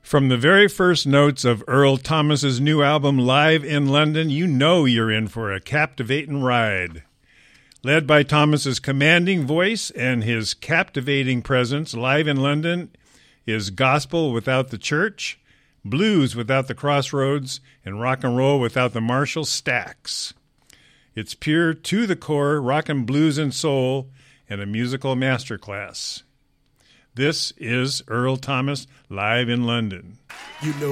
From the very first notes of Earl Thomas's new album, Live in London, you know you're in for a captivating ride. Led by Thomas's commanding voice and his captivating presence, Live in London is gospel without the church, blues without the crossroads, and rock and roll without the Marshall stacks. It's pure to-the-core rock and blues and soul and a musical masterclass. This is Earl Thomas, Live in London. You know